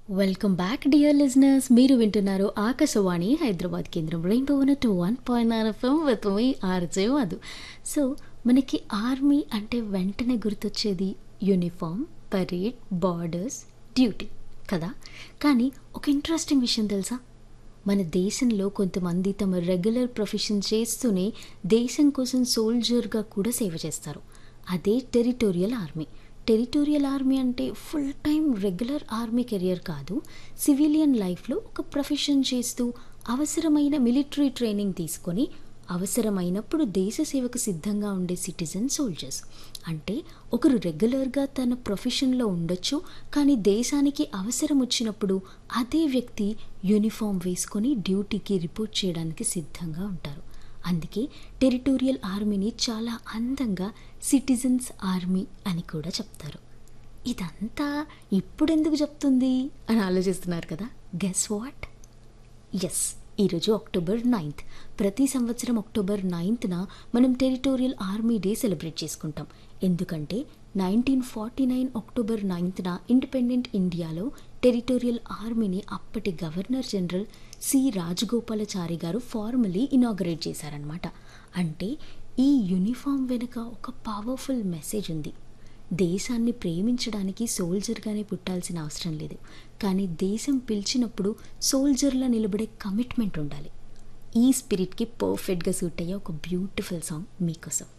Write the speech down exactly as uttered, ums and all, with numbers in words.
Welcome back dear listeners. మీరు వింటున్నారు ఆకాశవాణి హైదరాబాద్ కేంద్రం rainbow two one point nine FM with me RJ Madhu. So మనకి army అంటే వెంటనే గుర్తొచ్చేది యూనిఫామ్, పరేడ్, బార్డర్స్, డ్యూటీ కదా. కానీ ఒక ఇంట్రెస్టింగ్ విషయం తెలుసా, మన దేశంలో కొంతమంది తమ రెగ్యులర్ ప్రొఫెషన్ చేస్తూనే దేశం కోసం సోల్జర్గా కూడా సేవ చేస్తారు. అదే టెరిటోరియల్ ఆర్మీ. టెరిటోరియల్ ఆర్మీ అంటే full time regular army career కాదు, సివిలియన్ లైఫ్లో ఒక ప్రొఫెషన్ చేస్తూ అవసరమైన మిలిటరీ ట్రైనింగ్ తీసుకొని అవసరమైనప్పుడు దేశ సేవకు సిద్ధంగా ఉండే సిటిజన్ సోల్జర్స్. అంటే ఒకరు రెగ్యులర్గా తన ప్రొఫెషన్లో ఉండొచ్చు, కానీ దేశానికి అవసరం వచ్చినప్పుడు అదే వ్యక్తి యూనిఫామ్ వేసుకొని డ్యూటీకి రిపోర్ట్ చేయడానికి సిద్ధంగా ఉంటారు. అందుకే టెరిటోరియల్ ఆర్మీని చాలా అందంగా సిటిజన్స్ ఆర్మీ అని కూడా చెప్తారు. ఇదంతా ఇప్పుడెందుకు చెప్తుంది అని ఆలోచిస్తున్నారు కదా. Guess what? ఎస్, ఈరోజు అక్టోబర్ నైన్త్. ప్రతి సంవత్సరం అక్టోబర్ నైన్త్న మనం టెరిటోరియల్ ఆర్మీ డే సెలబ్రేట్ చేసుకుంటాం. ఎందుకంటే nineteen forty nine October నైన్త్న independent ఇండియాలో టెరిటోరియల్ ఆర్మీని అప్పటి గవర్నర్ జనరల్ సి రాజగోపాలాచారి గారు ఫార్మలీ ఇనాగరేట్ చేశారనమాట. అంటే ఈ యూనిఫామ్ వెనుక ఒక పవర్ఫుల్ మెసేజ్ ఉంది. దేశాన్ని ప్రేమించడానికి సోల్జర్గానే పుట్టాల్సిన అవసరం లేదు, కానీ దేశం పిలిచినప్పుడు సోల్జర్లా నిలబడే కమిట్మెంట్ ఉండాలి. ఈ స్పిరిట్కి పర్ఫెక్ట్గా సూట్ అయ్యే ఒక బ్యూటిఫుల్ సాంగ్ మీకోసం.